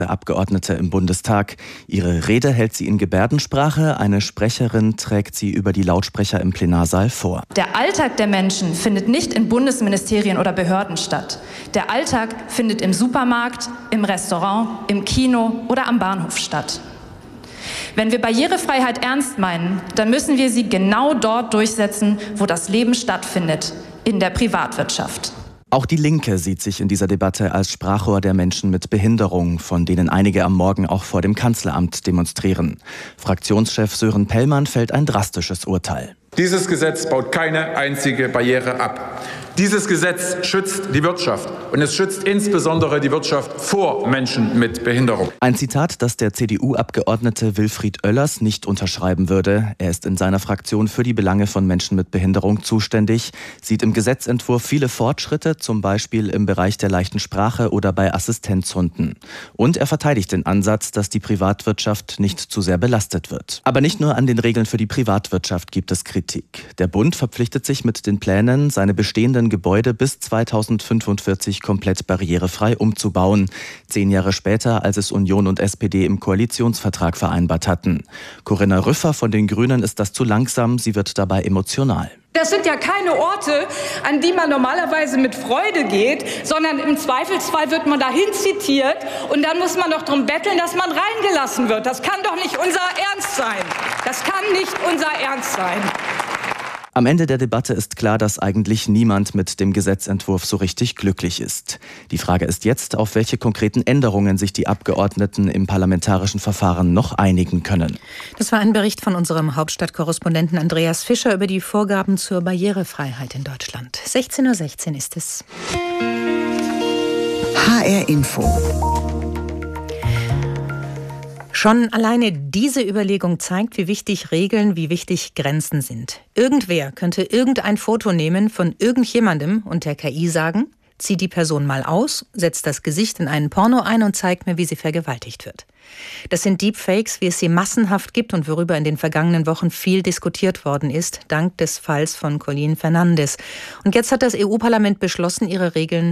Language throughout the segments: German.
Abgeordnete im Bundestag. Ihre Rede hält sie in Gebärdensprache. Eine Sprecherin trägt sie über die Lautsprecher im Plenarsaal vor. Der Alltag der Menschen findet nicht in Bundesministerien oder Behörden statt. Der Alltag findet im Supermarkt, im Restaurant, im Kino oder am Bahnhof statt. Wenn wir Barrierefreiheit ernst meinen, dann müssen wir sie genau dort durchsetzen, wo das Leben stattfindet, in der Privatwirtschaft. Auch die Linke sieht sich in dieser Debatte als Sprachrohr der Menschen mit Behinderung, von denen einige am Morgen auch vor dem Kanzleramt demonstrieren. Fraktionschef Sören Pellmann fällt ein drastisches Urteil. Dieses Gesetz baut keine einzige Barriere ab. Dieses Gesetz schützt die Wirtschaft und es schützt insbesondere die Wirtschaft vor Menschen mit Behinderung. Ein Zitat, das der CDU-Abgeordnete Wilfried Oellers nicht unterschreiben würde. Er ist in seiner Fraktion für die Belange von Menschen mit Behinderung zuständig, sieht im Gesetzentwurf viele Fortschritte, zum Beispiel im Bereich der leichten Sprache oder bei Assistenzhunden. Und er verteidigt den Ansatz, dass die Privatwirtschaft nicht zu sehr belastet wird. Aber nicht nur an den Regeln für die Privatwirtschaft gibt es Kritik. Der Bund verpflichtet sich mit den Plänen, seine bestehenden Gebäude bis 2045 komplett barrierefrei umzubauen. 10 Jahre später, als es Union und SPD im Koalitionsvertrag vereinbart hatten. Corinna Rüffer von den Grünen ist das zu langsam, sie wird dabei emotional. Das sind ja keine Orte, an die man normalerweise mit Freude geht, sondern im Zweifelsfall wird man dahin zitiert und dann muss man doch darum betteln, dass man reingelassen wird. Das kann doch nicht unser Ernst sein. Das kann nicht unser Ernst sein. Am Ende der Debatte ist klar, dass eigentlich niemand mit dem Gesetzentwurf so richtig glücklich ist. Die Frage ist jetzt, auf welche konkreten Änderungen sich die Abgeordneten im parlamentarischen Verfahren noch einigen können. Das war ein Bericht von unserem Hauptstadtkorrespondenten Andreas Fischer über die Vorgaben zur Barrierefreiheit in Deutschland. 16:16 Uhr ist es. HR Info. Schon alleine diese Überlegung zeigt, wie wichtig Regeln, wie wichtig Grenzen sind. Irgendwer könnte irgendein Foto nehmen von irgendjemandem und der KI sagen, zieh die Person mal aus, setz das Gesicht in einen Porno ein und zeig mir, wie sie vergewaltigt wird. Das sind Deepfakes, wie es sie massenhaft gibt und worüber in den vergangenen Wochen viel diskutiert worden ist, dank des Falls von Colin Fernandes. Und jetzt hat das EU-Parlament beschlossen, die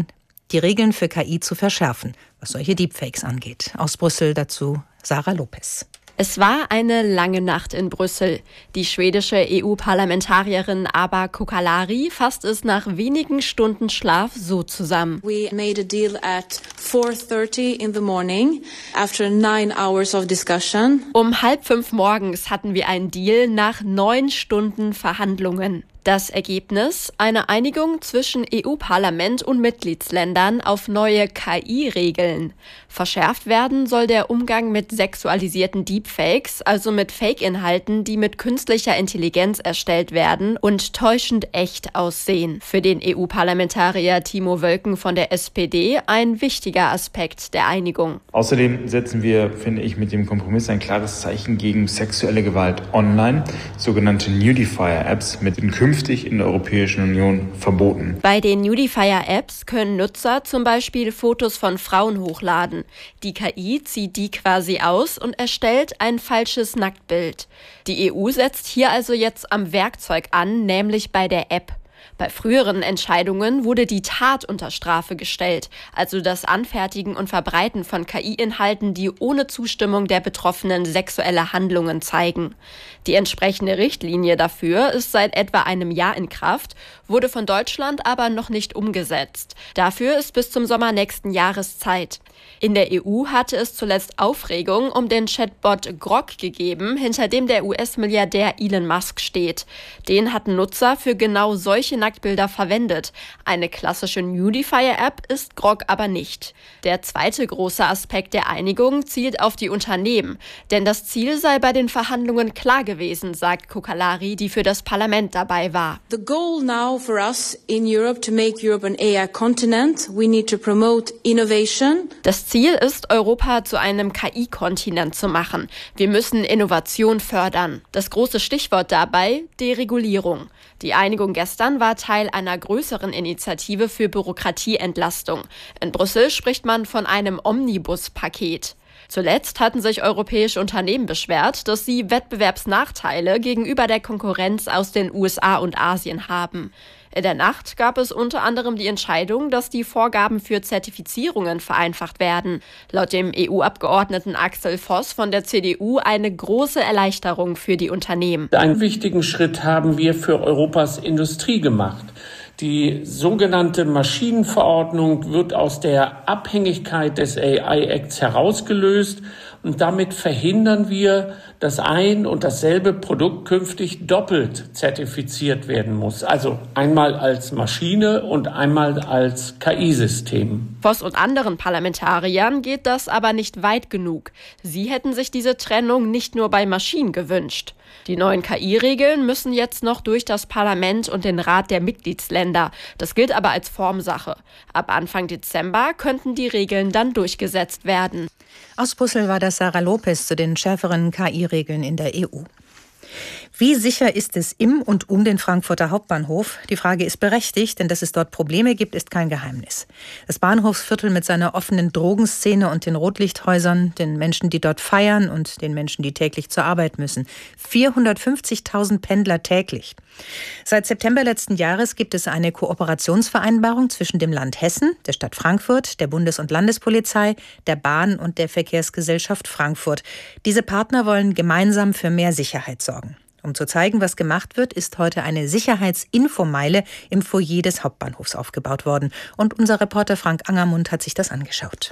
Regeln für KI zu verschärfen, was solche Deepfakes angeht. Aus Brüssel dazu Sarah Lopez. Es war eine lange Nacht in Brüssel. Die schwedische EU-Parlamentarierin Aba Kokalari fasst es nach wenigen Stunden Schlaf so zusammen. We made a deal at 4:30 in the morning after 9 hours of discussion. Um 4:30 morgens hatten wir einen Deal nach 9 Stunden Verhandlungen. Das Ergebnis? Eine Einigung zwischen EU-Parlament und Mitgliedsländern auf neue KI-Regeln. Verschärft werden soll der Umgang mit sexualisierten Deepfakes, also mit Fake-Inhalten, die mit künstlicher Intelligenz erstellt werden und täuschend echt aussehen. Für den EU-Parlamentarier Timo Wölken von der SPD ein wichtiger Aspekt der Einigung. Außerdem setzen wir, finde ich, mit dem Kompromiss ein klares Zeichen gegen sexuelle Gewalt online, sogenannte Nudifier-Apps mit künftig in der Europäischen Union verboten. Bei den Nudifier-Apps können Nutzer zum Beispiel Fotos von Frauen hochladen. Die KI zieht die quasi aus und erstellt ein falsches Nacktbild. Die EU setzt hier also jetzt am Werkzeug an, nämlich bei der App. Bei früheren Entscheidungen wurde die Tat unter Strafe gestellt, also das Anfertigen und Verbreiten von KI-Inhalten, die ohne Zustimmung der Betroffenen sexuelle Handlungen zeigen. Die entsprechende Richtlinie dafür ist seit etwa einem Jahr in Kraft, wurde von Deutschland aber noch nicht umgesetzt. Dafür ist bis zum Sommer nächsten Jahres Zeit. In der EU hatte es zuletzt Aufregung um den Chatbot Grok gegeben, hinter dem der US-Milliardär Elon Musk steht. Den hatten Nutzer für genau solche Nacktbilder verwendet. Eine klassische Nudifier-App ist Grok aber nicht. Der zweite große Aspekt der Einigung zielt auf die Unternehmen. Denn das Ziel sei bei den Verhandlungen klar gewesen, sagt Kokalari, die für das Parlament dabei war. The goal now for us in Europe to make Europe an AI continent. We need to promote innovation. Das Ziel ist, Europa zu einem KI-Kontinent zu machen. Wir müssen Innovation fördern. Das große Stichwort dabei: Deregulierung. Die Einigung gestern war Teil einer größeren Initiative für Bürokratieentlastung. In Brüssel spricht man von einem Omnibus-Paket. Zuletzt hatten sich europäische Unternehmen beschwert, dass sie Wettbewerbsnachteile gegenüber der Konkurrenz aus den USA und Asien haben. In der Nacht gab es unter anderem die Entscheidung, dass die Vorgaben für Zertifizierungen vereinfacht werden. Laut dem EU-Abgeordneten Axel Voss von der CDU eine große Erleichterung für die Unternehmen. Einen wichtigen Schritt haben wir für Europas Industrie gemacht. Die sogenannte Maschinenverordnung wird aus der Abhängigkeit des AI-Acts herausgelöst und damit verhindern wir, dass ein und dasselbe Produkt künftig doppelt zertifiziert werden muss. Also einmal als Maschine und einmal als KI-System. Voss und anderen Parlamentariern geht das aber nicht weit genug. Sie hätten sich diese Trennung nicht nur bei Maschinen gewünscht. Die neuen KI-Regeln müssen jetzt noch durch das Parlament und den Rat der Mitgliedsländer. Das gilt aber als Formsache. Ab Anfang Dezember könnten die Regeln dann durchgesetzt werden. Aus Brüssel war das Sarah Lopez zu den schärferen KI-Regeln in der EU. Wie sicher ist es im und um den Frankfurter Hauptbahnhof? Die Frage ist berechtigt, denn dass es dort Probleme gibt, ist kein Geheimnis. Das Bahnhofsviertel mit seiner offenen Drogenszene und den Rotlichthäusern, den Menschen, die dort feiern und den Menschen, die täglich zur Arbeit müssen. 450.000 Pendler täglich. Seit September letzten Jahres gibt es eine Kooperationsvereinbarung zwischen dem Land Hessen, der Stadt Frankfurt, der Bundes- und Landespolizei, der Bahn und der Verkehrsgesellschaft Frankfurt. Diese Partner wollen gemeinsam für mehr Sicherheit sorgen. Um zu zeigen, was gemacht wird, ist heute eine Sicherheitsinfomeile im Foyer des Hauptbahnhofs aufgebaut worden. Und unser Reporter Frank Angermund hat sich das angeschaut.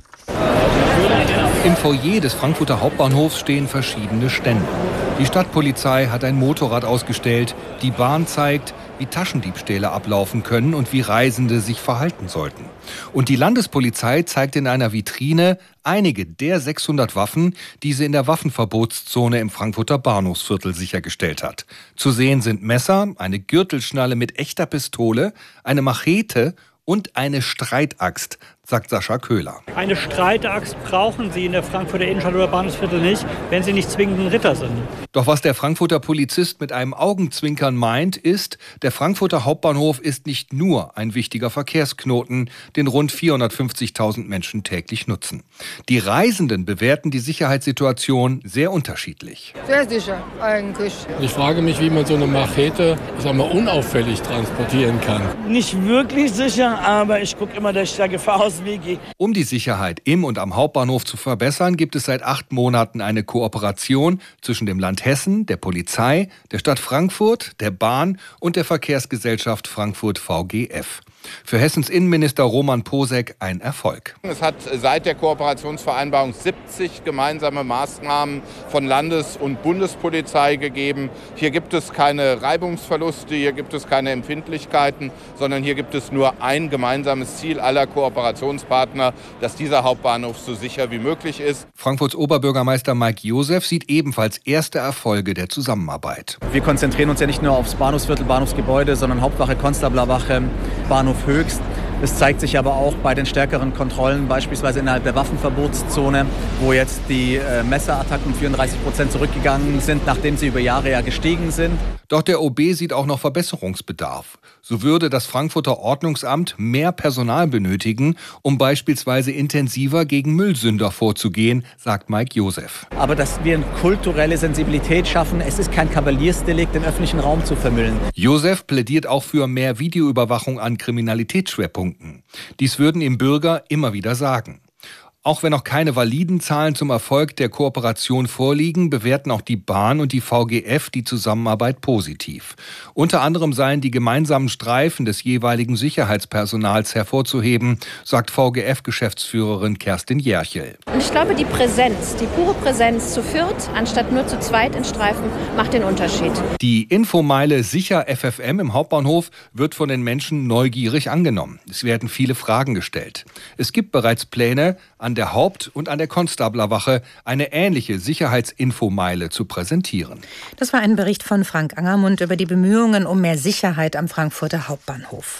Im Foyer des Frankfurter Hauptbahnhofs stehen verschiedene Stände. Die Stadtpolizei hat ein Motorrad ausgestellt. Die Bahn zeigt, wie Taschendiebstähle ablaufen können und wie Reisende sich verhalten sollten. Und die Landespolizei zeigt in einer Vitrine einige der 600 Waffen, die sie in der Waffenverbotszone im Frankfurter Bahnhofsviertel sichergestellt hat. Zu sehen sind Messer, eine Gürtelschnalle mit echter Pistole, eine Machete und eine Streitaxt, sagt Sascha Köhler. Eine Streitaxt brauchen Sie in der Frankfurter Innenstadt oder Bahnhofsviertel nicht, wenn Sie nicht zwingend ein Ritter sind. Doch was der Frankfurter Polizist mit einem Augenzwinkern meint, ist, der Frankfurter Hauptbahnhof ist nicht nur ein wichtiger Verkehrsknoten, den rund 450.000 Menschen täglich nutzen. Die Reisenden bewerten die Sicherheitssituation sehr unterschiedlich. Sehr sicher, eigentlich. Ich frage mich, wie man so eine Machete, unauffällig transportieren kann. Nicht wirklich sicher, aber ich gucke immer, dass ich da Gefahr aus. Um die Sicherheit im und am Hauptbahnhof zu verbessern, gibt es seit 8 Monaten eine Kooperation zwischen dem Land Hessen, der Polizei, der Stadt Frankfurt, der Bahn und der Verkehrsgesellschaft Frankfurt VGF. Für Hessens Innenminister Roman Posek ein Erfolg. Es hat seit der Kooperationsvereinbarung 70 gemeinsame Maßnahmen von Landes- und Bundespolizei gegeben. Hier gibt es keine Reibungsverluste, hier gibt es keine Empfindlichkeiten, sondern hier gibt es nur ein gemeinsames Ziel aller Kooperationspartner, dass dieser Hauptbahnhof so sicher wie möglich ist. Frankfurts Oberbürgermeister Mike Josef sieht ebenfalls erste Erfolge der Zusammenarbeit. Wir konzentrieren uns ja nicht nur aufs Bahnhofsviertel, Bahnhofsgebäude, sondern Hauptwache, Konstablerwache, Bahnhof Höchst. Das zeigt sich aber auch bei den stärkeren Kontrollen, beispielsweise innerhalb der Waffenverbotszone, wo jetzt die Messerattacken um 34% zurückgegangen sind, nachdem sie über Jahre ja gestiegen sind. Doch der OB sieht auch noch Verbesserungsbedarf. So würde das Frankfurter Ordnungsamt mehr Personal benötigen, um beispielsweise intensiver gegen Müllsünder vorzugehen, sagt Mike Josef. Aber dass wir eine kulturelle Sensibilität schaffen, es ist kein Kavaliersdelikt, den öffentlichen Raum zu vermüllen. Josef plädiert auch für mehr Videoüberwachung an Kriminalitätsschwerpunkten. Dies würden ihm Bürger immer wieder sagen. Auch wenn noch keine validen Zahlen zum Erfolg der Kooperation vorliegen, bewerten auch die Bahn und die VGF die Zusammenarbeit positiv. Unter anderem seien die gemeinsamen Streifen des jeweiligen Sicherheitspersonals hervorzuheben, sagt VGF-Geschäftsführerin Kerstin Jerchel. Und ich glaube, die Präsenz, die pure Präsenz zu viert, anstatt nur zu zweit in Streifen, macht den Unterschied. Die Infomeile Sicher FFM im Hauptbahnhof wird von den Menschen neugierig angenommen. Es werden viele Fragen gestellt. Es gibt bereits Pläne, an der Haupt- und an der Konstablerwache eine ähnliche Sicherheitsinfomeile zu präsentieren. Das war ein Bericht von Frank Angermund über die Bemühungen um mehr Sicherheit am Frankfurter Hauptbahnhof.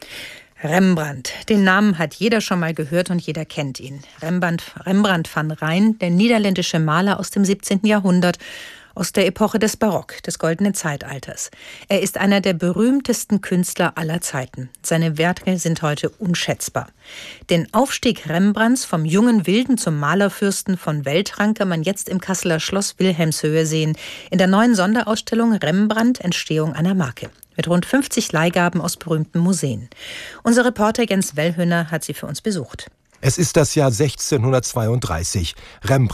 Rembrandt. Den Namen hat jeder schon mal gehört und jeder kennt ihn. Rembrandt van Rijn, der niederländische Maler aus dem 17. Jahrhundert. aus der Epoche des Barock, des goldenen Zeitalters. Er ist einer der berühmtesten Künstler aller Zeiten. Seine Werke sind heute unschätzbar. Den Aufstieg Rembrandts vom jungen Wilden zum Malerfürsten von Weltrang kann man jetzt im Kasseler Schloss Wilhelmshöhe sehen, in der neuen Sonderausstellung Rembrandt – Entstehung einer Marke. Mit rund 50 Leihgaben aus berühmten Museen. Unser Reporter Jens Wellhöhner hat sie für uns besucht. Es ist das Jahr 1632. Rembrandt